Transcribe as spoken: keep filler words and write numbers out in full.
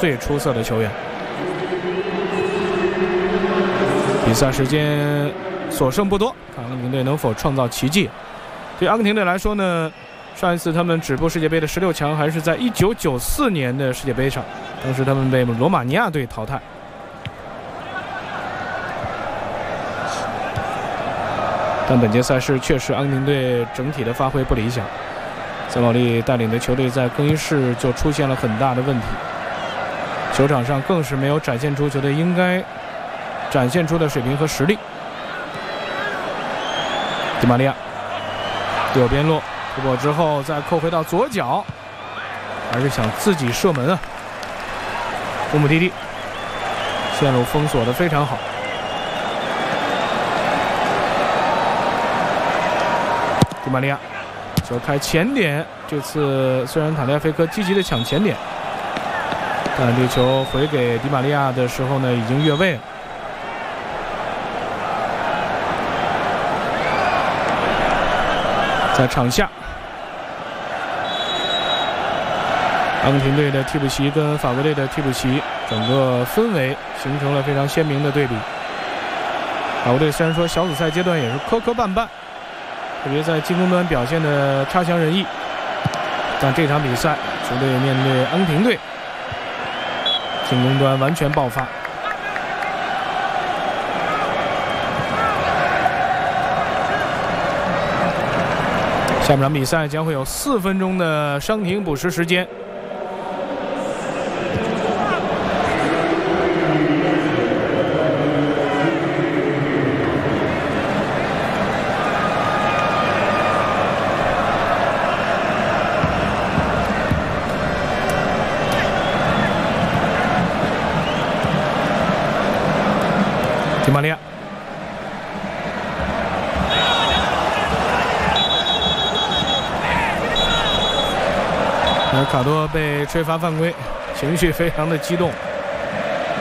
最出色的球员。比赛时间所剩不多，看阿根廷队能否创造奇迹。对阿根廷队来说呢，上一次他们止步世界杯的十六强还是在一九九四年的世界杯上，当时他们被罗马尼亚队淘汰。但本届赛事确实阿根廷队整体的发挥不理想，塞保利带领的球队在更衣室就出现了很大的问题，球场上更是没有展现出球队应该展现出的水平和实力。迪玛利亚右边路突破之后再扣回到左脚，还是想自己射门啊！乌姆蒂蒂线路封锁的非常好。迪玛利亚球开前点，这次虽然塔利亚菲科积极的抢前点，但这球回给迪玛利亚的时候呢，已经越位了。在场下，阿根廷队的替补席跟法国队的替补席整个氛围形成了非常鲜明的对比。法国队虽然说小组赛阶段也是磕磕绊绊，特别在进攻端表现的差强人意，但这场比赛球队面对阿根廷队，进攻端完全爆发。下半场比赛将会有四分钟的伤停补时时间。迪玛利亚。而卡多被吹罚犯规，情绪非常的激动。